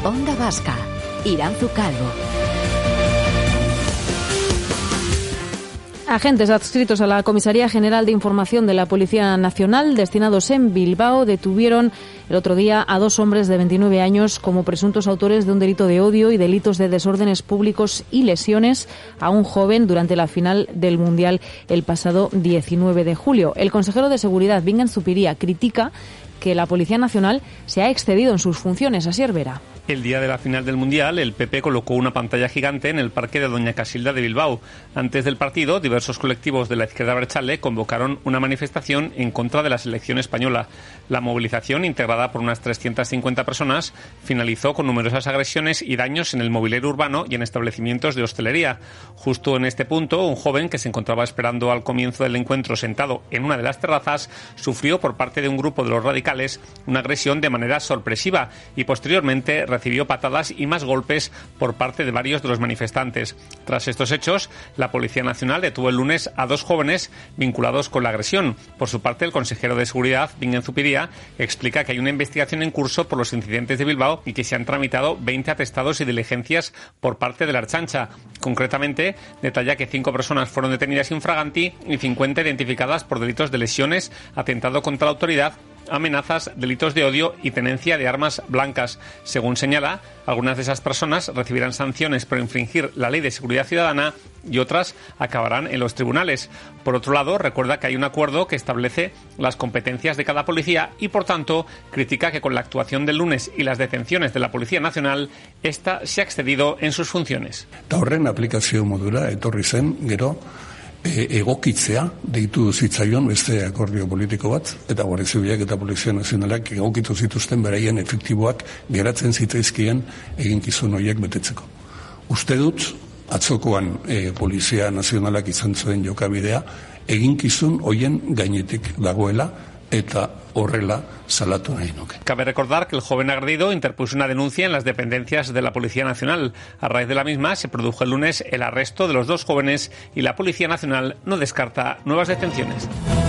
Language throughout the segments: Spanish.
Onda Vasca, Iranzu Calvo. Agentes adscritos a la Comisaría General de Información de la Policía Nacional, destinados en Bilbao, detuvieron el otro día a 2 hombres de 29 años como presuntos autores de un delito de odio y delitos de desórdenes públicos y lesiones a un joven durante la final del Mundial el pasado 19 de julio. El consejero de Seguridad, Bingen Zupiria, critica que la Policía Nacional se ha excedido en sus funciones. Asier Vera. El día de la final del Mundial, el PP colocó una pantalla gigante en el parque de Doña Casilda de Bilbao. Antes del partido, diversos colectivos de la izquierda abertzale convocaron una manifestación en contra de la selección española. La movilización, integrada por unas 350 personas, finalizó con numerosas agresiones y daños en el mobiliario urbano y en establecimientos de hostelería. Justo en este punto, un joven que se encontraba esperando al comienzo del encuentro sentado en una de las terrazas sufrió por parte de un grupo de los radicales una agresión de manera sorpresiva y posteriormente recibió patadas y más golpes por parte de varios de los manifestantes. Tras estos hechos, la Policía Nacional detuvo el lunes a 2 jóvenes vinculados con la agresión. Por su parte, el consejero de Seguridad, Bingen Zupiria, explica que hay una investigación en curso por los incidentes de Bilbao y que se han tramitado 20 atestados y diligencias por parte de la Ertzaintza. Concretamente, detalla que 5 personas fueron detenidas infraganti y 50 identificadas por delitos de lesiones, atentado contra la autoridad, amenazas, delitos de odio y tenencia de armas blancas. Según señala, algunas de esas personas recibirán sanciones por infringir la Ley de Seguridad Ciudadana y otras acabarán en los tribunales. Por otro lado, recuerda que hay un acuerdo que establece las competencias de cada policía y, por tanto, critica que con la actuación del lunes y las detenciones de la Policía Nacional, esta se ha excedido en sus funciones. Ta horren aplikazio modura etorri zen, gero, egokitzea deitu zitzaion beste akordio politiko bat, eta Guardia Zibilak eta Polizia Nazionalak egokitu zituzten beraien efektiboak geratzen zitzaizkien eginkizun horiek betetzeko. Uste dut, atzokoan Polizia Nazionalak izan zuen jokabidea, eginkizun horien gainetik dagoela, eta horrela salatu nahi nuke. Cabe recordar que el joven agredido interpuso una denuncia en las dependencias de la Policía Nacional. A raíz de la misma se produjo el lunes el arresto de los 2 jóvenes y la Policía Nacional no descarta nuevas detenciones.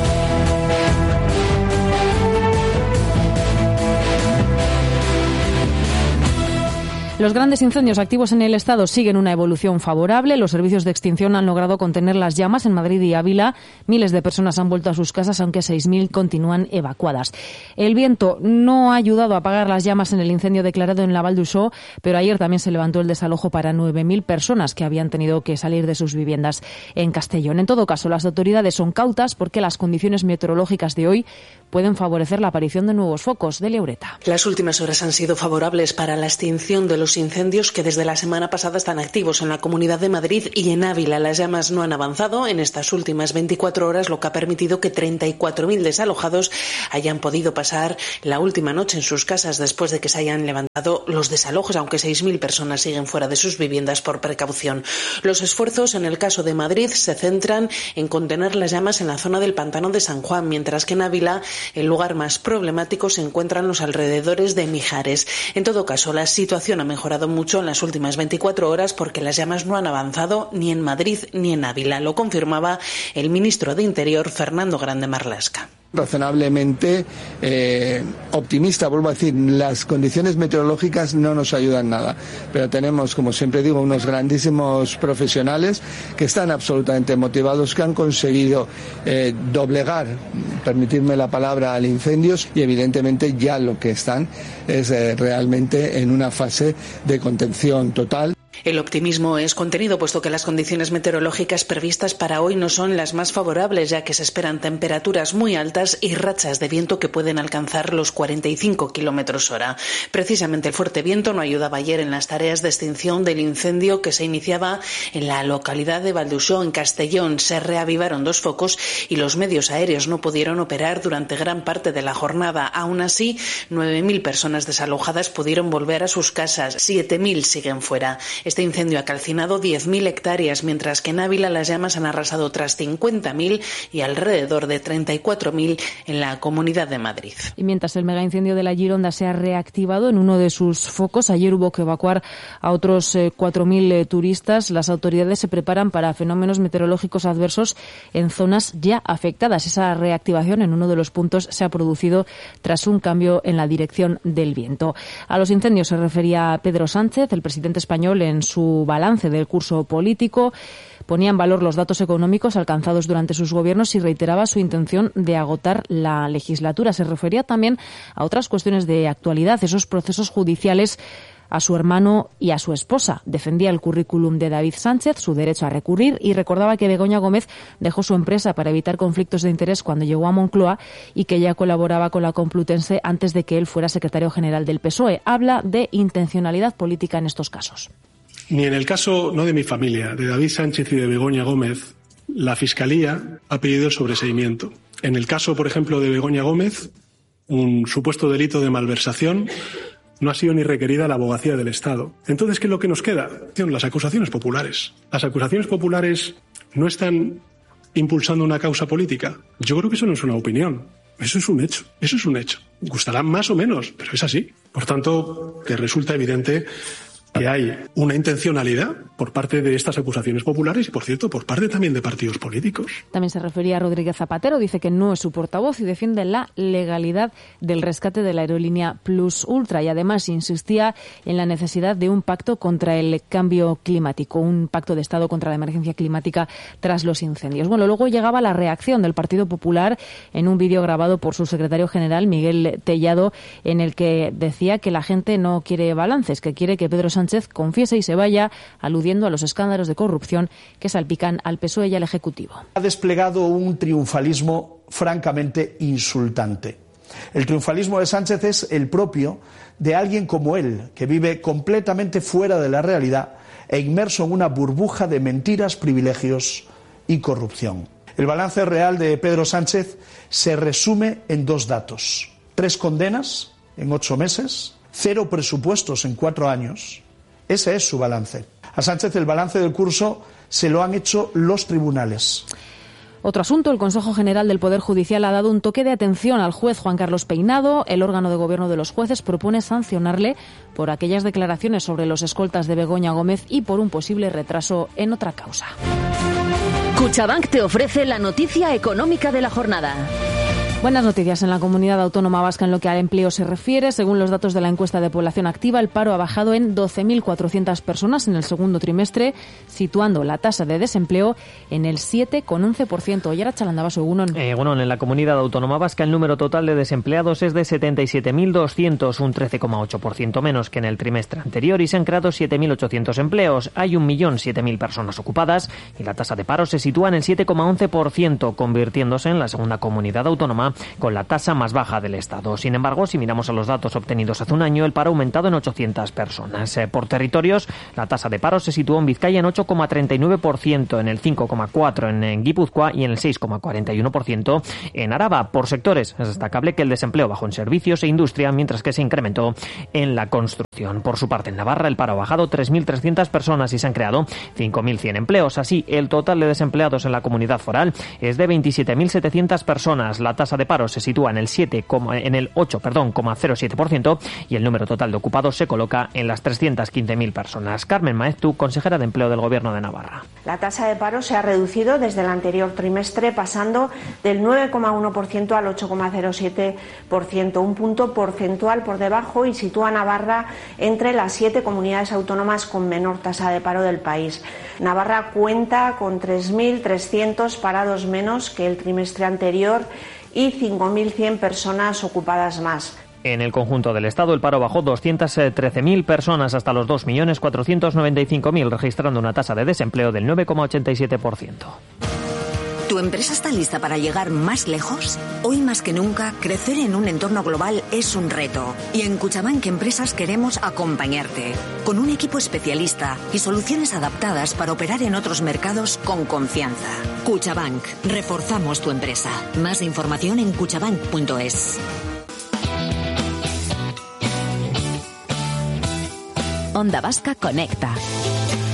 Los grandes incendios activos en el Estado siguen una evolución favorable. Los servicios de extinción han logrado contener las llamas en Madrid y Ávila. Miles de personas han vuelto a sus casas, aunque 6.000 continúan evacuadas. El viento no ha ayudado a apagar las llamas en el incendio declarado en la Val d'Uixó, pero ayer también se levantó el desalojo para 9.000 personas que habían tenido que salir de sus viviendas en Castellón. En todo caso, las autoridades son cautas porque las condiciones meteorológicas de hoy pueden favorecer la aparición de nuevos focos. De Leureta. Las últimas horas han sido favorables para la extinción de los incendios que desde la semana pasada están activos en la Comunidad de Madrid y en Ávila. Las llamas no han avanzado en estas últimas 24 horas, lo que ha permitido que 34.000 desalojados hayan podido pasar la última noche en sus casas después de que se hayan levantado los desalojos, aunque 6.000 personas siguen fuera de sus viviendas por precaución. Los esfuerzos en el caso de Madrid se centran en contener las llamas en la zona del Pantano de San Juan, mientras que en Ávila el lugar más problemático se encuentra en los alrededores de Mijares. En todo caso, la situación ha mejorado mucho en las últimas 24 horas porque las llamas no han avanzado ni en Madrid ni en Ávila. Lo confirmaba el ministro de Interior, Fernando Grande Marlaska. Razonablemente optimista, vuelvo a decir, las condiciones meteorológicas no nos ayudan nada, pero tenemos, como siempre digo, unos grandísimos profesionales que están absolutamente motivados, que han conseguido doblegar, permitirme la palabra, al incendios, y evidentemente ya lo que están es realmente en una fase de contención total. El optimismo es contenido, puesto que las condiciones meteorológicas previstas para hoy no son las más favorables, ya que se esperan temperaturas muy altas y rachas de viento que pueden alcanzar los 45 km/h. Precisamente el fuerte viento no ayudaba ayer en las tareas de extinción del incendio que se iniciaba en la localidad de Val d'Uixó, en Castellón. Se reavivaron 2 focos y los medios aéreos no pudieron operar durante gran parte de la jornada. Aún así, 9.000 personas desalojadas pudieron volver a sus casas, 7.000 siguen fuera. Este incendio ha calcinado 10.000 hectáreas, mientras que en Ávila las llamas han arrasado otras 50.000 y alrededor de 34.000 en la Comunidad de Madrid. Y mientras el megaincendio de la Gironda se ha reactivado en uno de sus focos, ayer hubo que evacuar a otros 4.000 turistas. Las autoridades se preparan para fenómenos meteorológicos adversos en zonas ya afectadas. Esa reactivación en uno de los puntos se ha producido tras un cambio en la dirección del viento. A los incendios se refería Pedro Sánchez, el presidente español, en su balance del curso político. Ponía en valor los datos económicos alcanzados durante sus gobiernos y reiteraba su intención de agotar la legislatura. Se refería también a otras cuestiones de actualidad, esos procesos judiciales a su hermano y a su esposa. Defendía el currículum de David Sánchez, su derecho a recurrir, y recordaba que Begoña Gómez dejó su empresa para evitar conflictos de interés cuando llegó a Moncloa y que ya colaboraba con la Complutense antes de que él fuera secretario general del PSOE. Habla de intencionalidad política en estos casos. Ni en el caso, no de mi familia, de David Sánchez y de Begoña Gómez, la Fiscalía ha pedido el sobreseimiento. En el caso, por ejemplo, de Begoña Gómez, un supuesto delito de malversación, no ha sido ni requerida la abogacía del Estado. Entonces, ¿qué es lo que nos queda? Las acusaciones populares. Las acusaciones populares no están impulsando una causa política. Yo creo que eso no es una opinión. Eso es un hecho. Eso es un hecho. Gustará más o menos, pero es así. Por tanto, que resulta evidente que hay una intencionalidad por parte de estas acusaciones populares y, por cierto, por parte también de partidos políticos. También se refería a Rodríguez Zapatero, dice que no es su portavoz y defiende la legalidad del rescate de la aerolínea Plus Ultra, y además insistía en la necesidad de un pacto contra el cambio climático, un pacto de Estado contra la emergencia climática tras los incendios. Bueno, luego llegaba la reacción del Partido Popular en un vídeo grabado por su secretario general, Miguel Tellado, en el que decía que la gente no quiere balances, que quiere que Pedro Sánchez confiese y se vaya, aludiendo a los escándalos de corrupción que salpican al PSOE y al Ejecutivo. Ha desplegado un triunfalismo francamente insultante. El triunfalismo de Sánchez es el propio de alguien como él, que vive completamente fuera de la realidad e inmerso en una burbuja de mentiras, privilegios y corrupción. El balance real de Pedro Sánchez se resume en 2 datos: 3 condenas en 8 meses, 0 presupuestos en 4 años. Ese es su balance. A Sánchez el balance del curso se lo han hecho los tribunales. Otro asunto, el Consejo General del Poder Judicial ha dado un toque de atención al juez Juan Carlos Peinado. El órgano de gobierno de los jueces propone sancionarle por aquellas declaraciones sobre los escoltas de Begoña Gómez y por un posible retraso en otra causa. Cuchabank te ofrece la noticia económica de la jornada. Buenas noticias en la Comunidad Autónoma Vasca en lo que al empleo se refiere. Según los datos de la encuesta de población activa, el paro ha bajado en 12.400 personas en el segundo trimestre, situando la tasa de desempleo en el 7,11%. Y ahora Chalandabaso, Egunon. En la Comunidad Autónoma Vasca el número total de desempleados es de 77.200, un 13,8% menos que en el trimestre anterior, y se han creado 7.800 empleos. Hay 1.007.000 personas ocupadas y la tasa de paro se sitúa en el 7,11%, convirtiéndose en la segunda comunidad autónoma con la tasa más baja del Estado. Sin embargo, si miramos a los datos obtenidos hace un año, el paro ha aumentado en 800 personas. Por territorios, la tasa de paro se situó en Vizcaya en 8,39%, en el 5,4% en Guipúzcoa y en el 6,41% en Araba. Por sectores, es destacable que el desempleo bajó en servicios e industria, mientras que se incrementó en la construcción. Por su parte, en Navarra, el paro ha bajado 3.300 personas y se han creado 5.100 empleos. Así, el total de desempleados en la comunidad foral es de 27.700 personas. La tasa de paro se sitúa en el 8,07% y el número total de ocupados se coloca en las 315.000 personas. Carmen Maeztu, consejera de Empleo del Gobierno de Navarra. La tasa de paro se ha reducido desde el anterior trimestre, pasando del 9,1% al 8,07%, un punto porcentual por debajo, y sitúa a Navarra entre las 7 comunidades autónomas con menor tasa de paro del país. Navarra cuenta con 3.300 parados menos que el trimestre anterior y 5.100 personas ocupadas más. En el conjunto del Estado, el paro bajó 213.000 personas hasta los 2.495.000, registrando una tasa de desempleo del 9,87%. ¿Tu empresa está lista para llegar más lejos? Hoy más que nunca, crecer en un entorno global es un reto. Y en Cuchabank Empresas queremos acompañarte, con un equipo especialista y soluciones adaptadas para operar en otros mercados con confianza. Cuchabank, reforzamos tu empresa. Más información en cuchabank.es. Onda Vasca Conecta.